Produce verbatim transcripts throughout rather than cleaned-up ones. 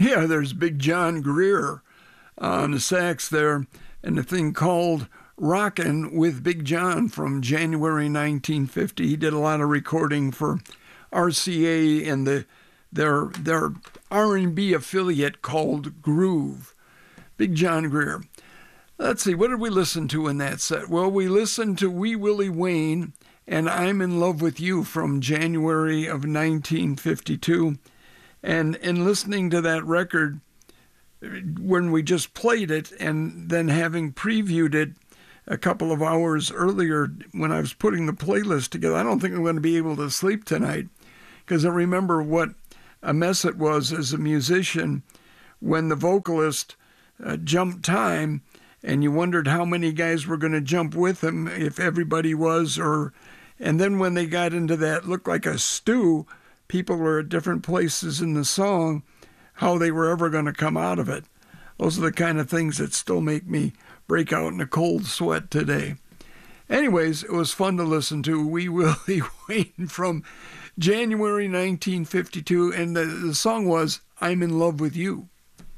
Yeah, there's Big John Greer on the sax there, and the thing called Rockin' with Big John from January nineteen fifty. He did a lot of recording for R C A and the their their R and B affiliate called Groove. Big John Greer. Let's see, what did we listen to in that set? Well, we listened to Wee Willie Wayne and I'm in Love with You from January of nineteen fifty-two. And in listening to that record, when we just played it and then having previewed it a couple of hours earlier when I was putting the playlist together, I don't think I'm going to be able to sleep tonight, because I remember what a mess it was as a musician when the vocalist uh, jumped time and you wondered how many guys were going to jump with him, if everybody was, or and then when they got into that looked like a stew, people were at different places in the song, how they were ever going to come out of it. Those are the kind of things that still make me break out in a cold sweat today. Anyways, it was fun to listen to Wee Willie Wayne from January nineteen fifty-two, and the, the song was I'm in Love with You.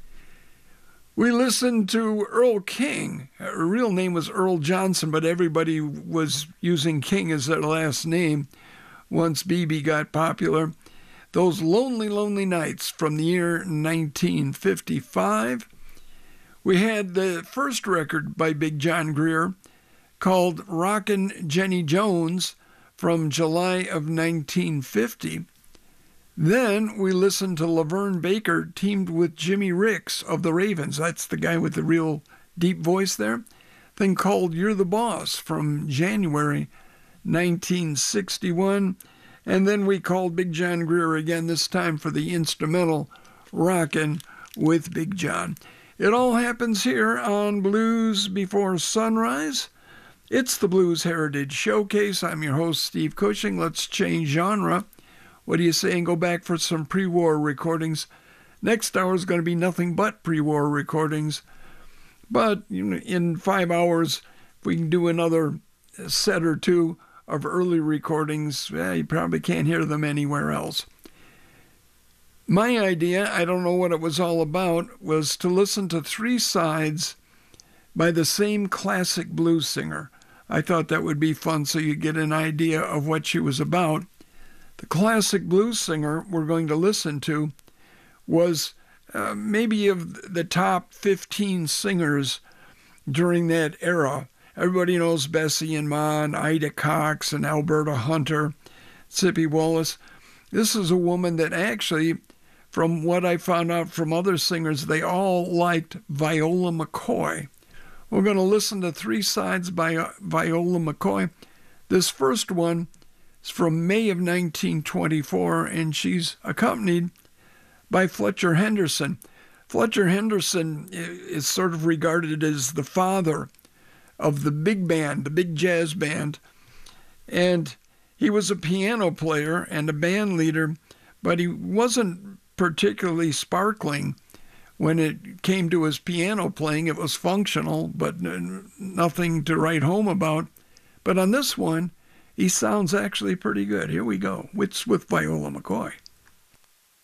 We listened to Earl King. Her real name was Earl Johnson, but everybody was using King as their last name once B B got popular. Those Lonely, Lonely Nights from the year nineteen fifty-five. We had the first record by Big John Greer called Rockin' Jenny Jones from July of nineteen fifty. Then we listened to Laverne Baker teamed with Jimmy Ricks of the Ravens. That's the guy with the real deep voice there. Thing called You're the Boss from January nineteen sixty-one. And then we called Big John Greer again, this time for the instrumental Rockin' with Big John. It all happens here on Blues Before Sunrise. It's the Blues Heritage Showcase. I'm your host, Steve Cushing. Let's change genre. What do you say and go back for some pre-war recordings? Next hour is going to be nothing but pre-war recordings. But you know, in five hours, if we can do another set or two of early recordings, well, you probably can't hear them anywhere else. My idea, I don't know what it was all about, was to listen to three sides by the same classic blues singer. I thought that would be fun so you get an idea of what she was about. The classic blues singer we're going to listen to was uh, maybe of the top fifteen singers during that era. Everybody knows Bessie and Ma and Ida Cox and Alberta Hunter, Sippy Wallace. This is a woman that actually, from what I found out from other singers, they all liked Viola McCoy. We're going to listen to three sides by uh, Viola McCoy. This first one is from May of nineteen twenty-four, and she's accompanied by Fletcher Henderson. Fletcher Henderson is sort of regarded as the father of the big band, the big jazz band, and he was a piano player and a band leader, but he wasn't particularly sparkling when it came to his piano playing. It was functional, but nothing to write home about. But on this one, he sounds actually pretty good. Here we go. It's with Viola McCoy.